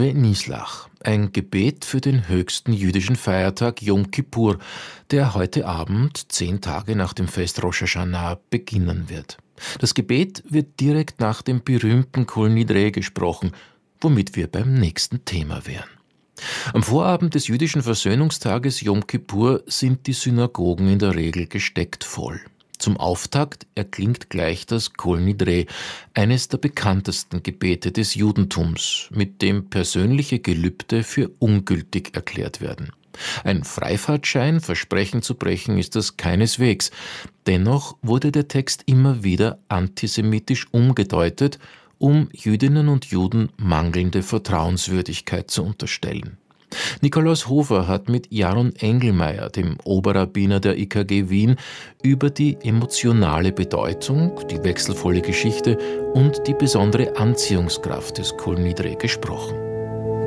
Nidre Nislach, ein Gebet für den höchsten jüdischen Feiertag Jom Kippur, der heute Abend, 10 Tage nach dem Fest Rosh Hashanah, beginnen wird. Das Gebet wird direkt nach dem berühmten Kol Nidre gesprochen, womit wir beim nächsten Thema wären. Am Vorabend des jüdischen Versöhnungstages Jom Kippur sind die Synagogen in der Regel gesteckt voll. Zum Auftakt erklingt gleich das Kol Nidre, eines der bekanntesten Gebete des Judentums, mit dem persönliche Gelübde für ungültig erklärt werden. Ein Freifahrtschein, Versprechen zu brechen, ist das keineswegs. Dennoch wurde der Text immer wieder antisemitisch umgedeutet, um Jüdinnen und Juden mangelnde Vertrauenswürdigkeit zu unterstellen. Nikolaus Hofer hat mit Jaron Engelmeier, dem Oberrabbiner der IKG Wien, über die emotionale Bedeutung, die wechselvolle Geschichte und die besondere Anziehungskraft des Kol Nidre gesprochen.